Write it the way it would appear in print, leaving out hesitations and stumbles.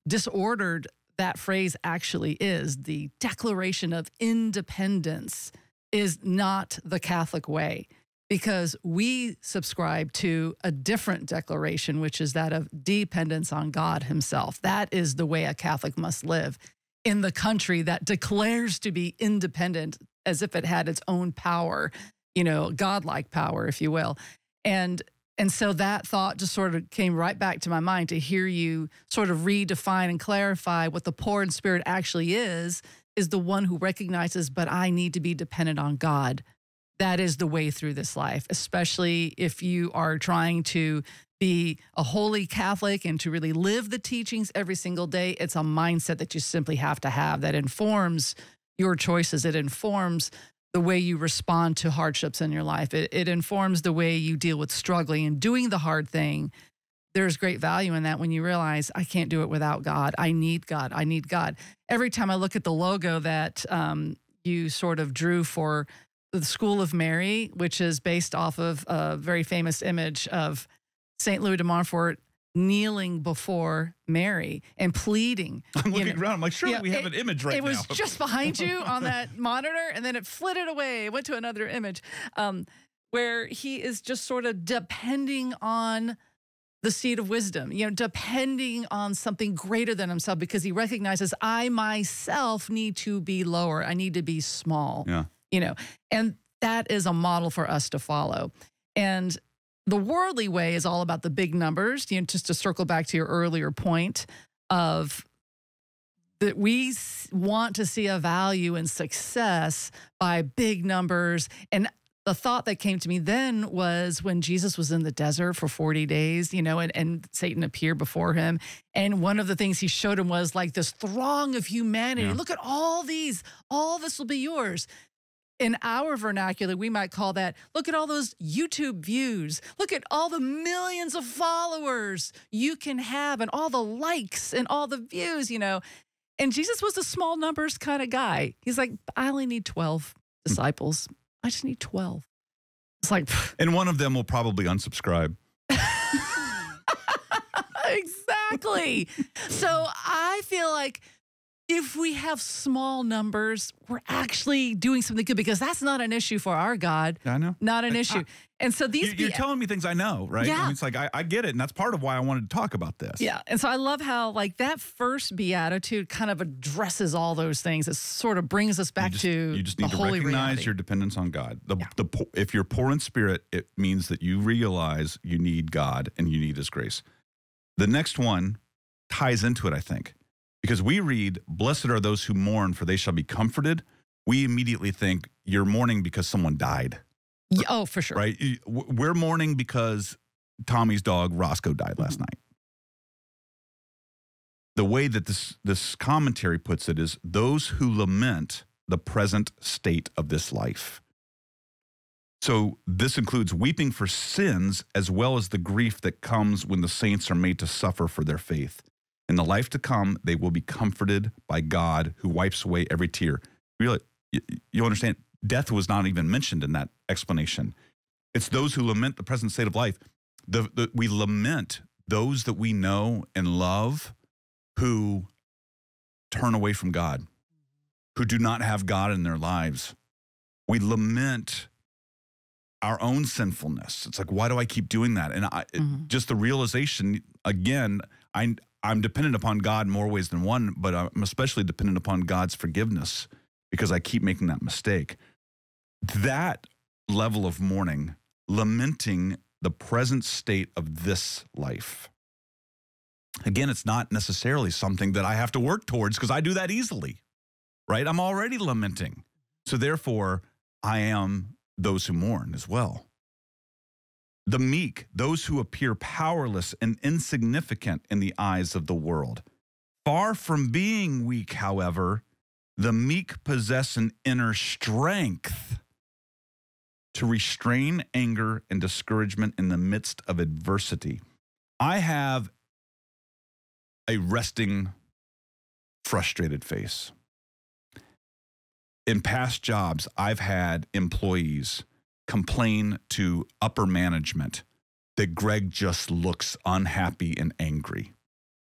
disordered that phrase actually is. The Declaration of Independence is not the Catholic way, because we subscribe to a different declaration, which is that of dependence on God himself. That is the way a Catholic must live in the country that declares to be independent as if it had its own power, godlike power, if you will. And so that thought just sort of came right back to my mind to hear you sort of redefine and clarify what the poor in spirit actually is the one who recognizes, but I need to be dependent on God. That is the way through this life, especially if you are trying to be a holy Catholic and to really live the teachings every single day. It's a mindset that you simply have to have that informs your choices. It informs the way you respond to hardships in your life. It informs the way you deal with struggling and doing the hard thing. There's great value in that when you realize I can't do it without God. I need God. I need God. Every time I look at the logo that you sort of drew for the School of Mary, which is based off of a very famous image of St. Louis de Montfort kneeling before Mary and pleading. I'm looking around. I'm like, surely we have an image right now. It was just behind you on that monitor, and then it flitted away. It went to another image where he is just sort of depending on the seed of wisdom, depending on something greater than himself, because he recognizes I myself need to be lower. I need to be small, and that is a model for us to follow. And the worldly way is all about the big numbers, just to circle back to your earlier point of that we want to see a value in success by big numbers. And the thought that came to me then was when Jesus was in the desert for 40 days, and Satan appeared before him. And one of the things he showed him was like this throng of humanity. Yeah. Look at all these, all this will be yours. In our vernacular, we might call that, look at all those YouTube views. Look at all the millions of followers you can have and all the likes and all the views, And Jesus was a small numbers kind of guy. He's like, I only need 12 disciples. I just need 12. It's like, and one of them will probably unsubscribe. Exactly. So I feel like if we have small numbers, we're actually doing something good, because that's not an issue for our God. I know. Not an issue. And so you're telling me things I know, right? Yeah. I mean, it's like, I get it. And that's part of why I wanted to talk about this. Yeah. And so I love how that first beatitude kind of addresses all those things. It sort of brings us back to you just need to recognize reality. Your dependence on God. If you're poor in spirit, it means that you realize you need God and you need his grace. The next one ties into it, I think. Because we read, blessed are those who mourn, for they shall be comforted. We immediately think you're mourning because someone died. Oh, for sure. Right? We're mourning because Tommy's dog, Roscoe, died last night. The way that this commentary puts it is those who lament the present state of this life. So this includes weeping for sins as well as the grief that comes when the saints are made to suffer for their faith. In the life to come, they will be comforted by God who wipes away every tear. Really, you understand, death was not even mentioned in that explanation. It's those who lament the present state of life. We lament those that we know and love who turn away from God, who do not have God in their lives. We lament our own sinfulness. It's like, why do I keep doing that? And just the realization, again, I'm dependent upon God in more ways than one, but I'm especially dependent upon God's forgiveness because I keep making that mistake. That level of mourning, lamenting the present state of this life. Again, it's not necessarily something that I have to work towards because I do that easily, right? I'm already lamenting. So therefore, I am those who mourn as well. The meek, those who appear powerless and insignificant in the eyes of the world. Far from being weak, however, the meek possess an inner strength to restrain anger and discouragement in the midst of adversity. I have a resting, frustrated face. In past jobs, I've had employees complain to upper management that Greg just looks unhappy and angry.